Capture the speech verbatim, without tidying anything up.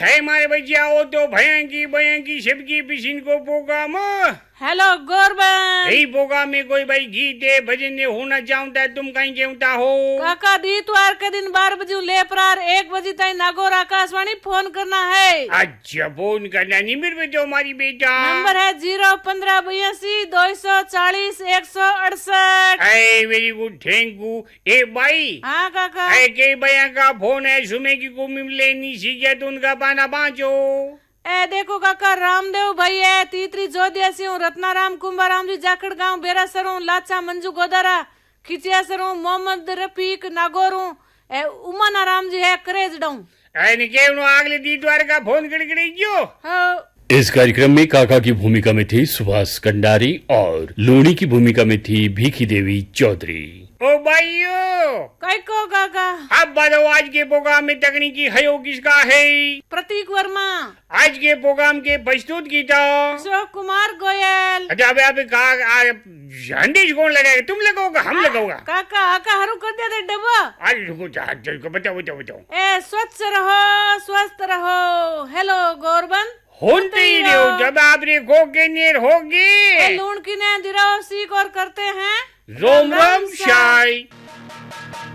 है मारे बच्चे आओ तो भयंकी भयंकी सबकी पिछिन को प्रोग्राम। हेलो गोरबन, यही प्रोग्राम में कोई भाई गीत है भजन है होना चाहता है, तुम कहीं कहता हो काका दीतवार के दिन बारह बजे ले प्रार एक बजे तक नागौर आकाशवाणी फोन करना है। अच्छा फोन करना नहीं मेरे बेटा हमारी बेटा नंबर है जीरो पंद्रह बयासी दो सौ चालीस एक सौ अड़सठ। Very good thank you. ए भाई हाँ काका, ए के भैया का फोन है सुमे की को मिले नहीं सीखे तो उनका पाना बाँचो। ए देखो काका रामदेव भाई है तीतरी जोधिया से हूँ, रत्नाराम कुंभाराम जी जाखड़ गाँव बेरासर हूँ, लाचा मंजू गोदारा खिचिया सर हूँ, मोहम्मद रफीक नागौर हूँ, उमाना राम जी है करेज डाऊं। अगले दीतवार का फोन गड़गड़ी जो हाँ। इस कार्यक्रम में काका की भूमिका में थी सुभाष कंडारी और लूणी की भूमिका में थी भीखी देवी चौधरी। ओ भाइयों कई को काका अब बताओ आज के प्रोग्राम में तकनीकी हयो किसका है? प्रतीक वर्मा। आज के प्रोग्राम के प्रस्तुत की था अशोक कुमार गोयल। अच्छा अबे आप झंडी कौन लगाएगा, तुम लगाओगा हम लगाओगा? काका आका हरू कर दिया था डब्बा। अरे रुको जा बताओ बताओ बताओ। ए स्वच्छ रहो स्वस्थ रहो। हेलो गोरबन होते ही रहो जब आप रेखो के नेर होगी लूण की ने दिराओ सीख और करते हैं रोम रोम शाय।